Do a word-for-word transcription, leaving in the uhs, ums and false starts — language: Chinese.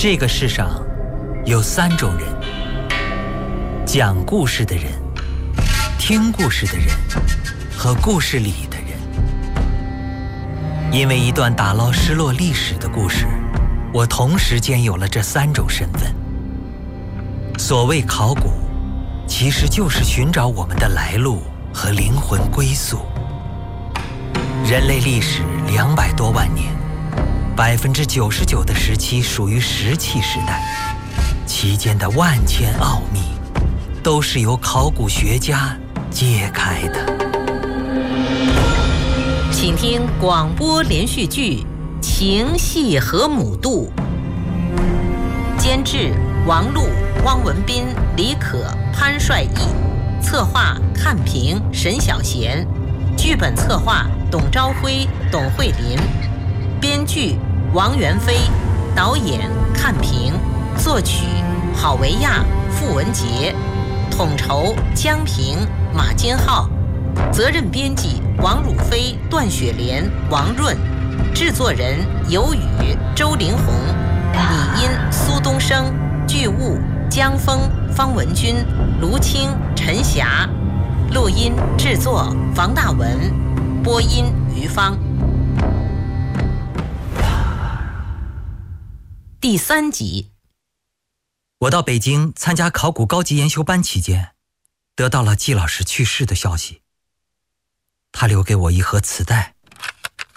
这个世上有三种人：讲故事的人、听故事的人和故事里的人。因为一段打捞失落历史的故事，我同时兼有了这三种身份。所谓考古，其实就是寻找我们的来路和灵魂归宿。人类历史两百多万年，百分之九十九的时期属于石器时代，其间的万千奥秘，都是由考古学家揭开的。 请听广播连续剧《情系河姆渡》，监制王璐、汪文斌、李可、潘帅义，策划看平、沈小贤，剧本策划董朝辉、董慧琳，编剧王元飞，导演看平，作曲郝维亚、傅文杰，统筹江平、马金浩，责任编辑王汝飞、段雪莲、王润，制作人尤宇、周凌红，拟音苏东升，剧务江峰、方文军、卢青、陈霞，录音制作房大文，播音于芳。第三集。 我到北京参加考古高级研修班期间，得到了季老师去世的消息。他留给我一盒磁带，